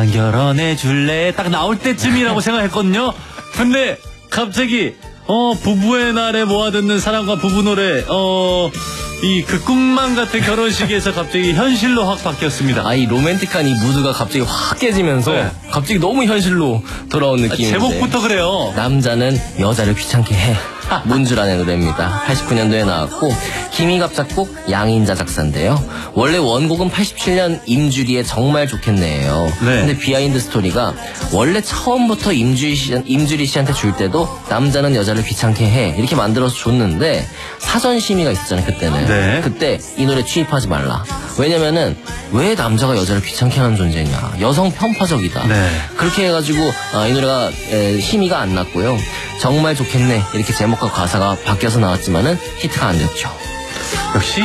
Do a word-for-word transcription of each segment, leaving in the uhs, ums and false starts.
나만 결혼해 줄래 딱 나올 때쯤이라고 생각했거든요. 근데 갑자기 어 부부의 날에 모아듣는 사랑과 부부 노래 어 이 그 꿈만 같은 결혼식에서 갑자기 현실로 확 바뀌었습니다. 아, 이 로맨틱한 이 무드가 갑자기 확 깨지면서 네. 갑자기 너무 현실로 돌아온 느낌인데. 아, 제목부터 그래요. 남자는 여자를 귀찮게 해. 문주란의 노래입니다. 팔십구 년도에 나왔고 김희갑 작곡 양인자 작사인데요. 원래 원곡은 팔십칠 년 임주리의 정말 좋겠네예요. 네. 근데 비하인드 스토리가 원래 처음부터 임주리, 씨, 임주리 씨한테 줄 때도 남자는 여자를 귀찮게 해 이렇게 만들어서 줬는데 사전 심의가 있었잖아요. 그때는. 네. 그때 이 노래 취입하지 말라. 왜냐면은 왜 남자가 여자를 귀찮게 하는 존재냐. 여성 편파적이다. 네. 그렇게 해가지고 아, 이 노래가 에, 심의가 안 났고요. 정말 좋겠네 이렇게 제목과 가사가 바뀌어서 나왔지만은 히트가 안 됐죠. 역시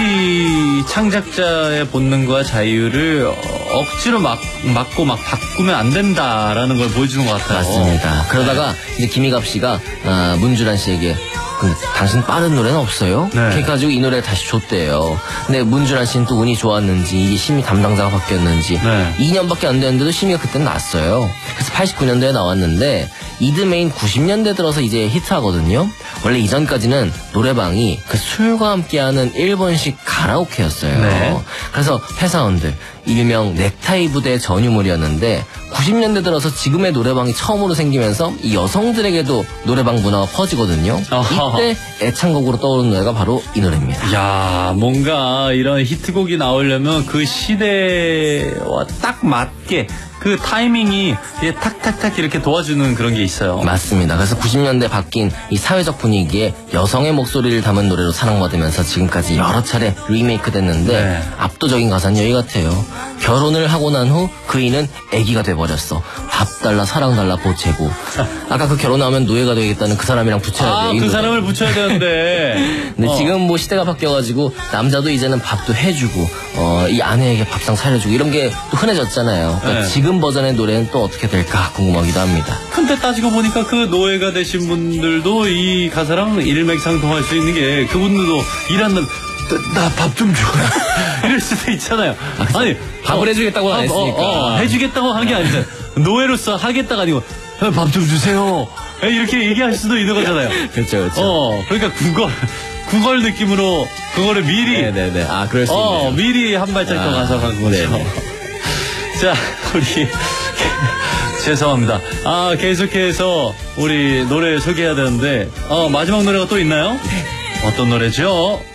창작자의 본능과 자유를 억지로 막, 막고 막 바꾸면 안 된다라는 걸 보여주는 것 같아요. 맞습니다. 그러다가 이제 김희갑 씨가 아, 문주란 씨에게 그, 당신 빠른 노래는 없어요? 네. 그렇게 해가지고 이 노래를 다시 줬대요. 근데 문주란 씨는 또 운이 좋았는지 이게 심의 담당자가 바뀌었는지 네. 이 년밖에 안 됐는데도 심의가 그때는 났어요. 그래서 팔십구 년도에 나왔는데 이듬해인 구십 년대 들어서 이제 히트하거든요. 원래 이전까지는 노래방이 그 술과 함께하는 일본식 가라오케였어요. 네. 그래서 회사원들 일명 넥타이 부대 전유물이었는데 구십 년대 들어서 지금의 노래방이 처음으로 생기면서 이 여성들에게도 노래방 문화가 퍼지거든요. 어허. 이때 애창곡으로 떠오르는 노래가 바로 이 노래입니다. 야, 뭔가 이런 히트곡이 나오려면 그 시대와 딱 맞게 그 타이밍이 탁탁탁 이렇게 도와주는 그런 게 있어요. 맞습니다. 그래서 구십 년대 바뀐 이 사회적 분위기에 여성의 목소리를 담은 노래로 사랑받으면서 지금까지 여러 차례 리메이크 됐는데 네. 압도적인 가사는 여기 같아요. 결혼을 하고 난 후 그이는 애기가 돼버렸어. 밥 달라 사랑 달라 보채고. 아까 그 결혼하면 노예가 되겠다는 그 사람이랑 붙여야 아, 돼. 그 사람을 붙여야 되는데. 근데 어. 지금 뭐 시대가 바뀌어가지고 남자도 이제는 밥도 해주고 어, 이 아내에게 밥상 차려주고 이런 게 또 흔해졌잖아요. 그러니까 네. 지금 버전의 노래는 또 어떻게 될까 궁금하기도 합니다. 근데 따지고 보니까 그 노예가 되신 분들도 이 가사랑 일맥상통할 수 있는 게 그분들도 일하는 나 밥 좀 줘. 이럴 수도 있잖아요. 아, 아니 밥을 어, 해주겠다고는 안 어, 했으니까. 어, 어, 해주겠다고 한 게 아니잖아요. 노예로서 하겠다가 아니고 밥 좀 주세요. 이렇게 얘기할 수도 있는 거잖아요. 그렇죠, 그렇죠. 어, 그러니까 구걸 구걸 느낌으로 그거를 미리 네네네. 아, 그럴 수 어, 있네요. 미리 한 발짝 더 아, 가서 간 거죠. 네네. 자, 우리 죄송합니다. 아, 계속해서 우리 노래 소개해야 되는데 어, 마지막 노래가 또 있나요? 네. 어떤 노래죠?